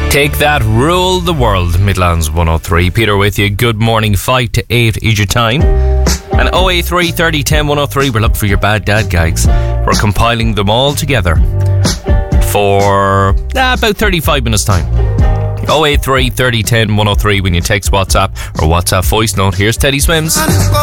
Take that, rule the world. Midlands 103. Peter with you. Good morning. 5 to 8 is your time. And 083 30 10 103. We're looking for your bad dad gags. We're compiling them all together for about 35 minutes time. 083 30 10 103 when you text WhatsApp or WhatsApp voice note. Here's Teddy Swims.